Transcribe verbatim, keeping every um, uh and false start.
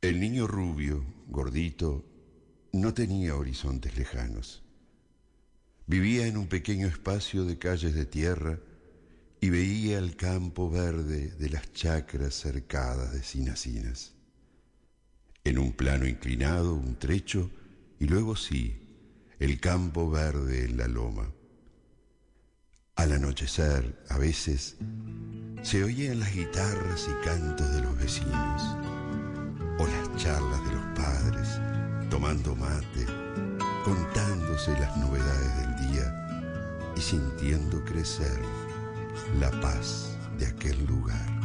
El niño rubio, gordito, no tenía horizontes lejanos. Vivía en un pequeño espacio de calles de tierra y veía el campo verde de las chacras cercadas de cinasinas. En un plano inclinado, un trecho, y luego sí, el campo verde en la loma. Al anochecer, a veces, se oían las guitarras y cantos de los vecinos, o las charlas de los padres, tomando mate, contándose las novedades del día y sintiendo crecer la paz de aquel lugar.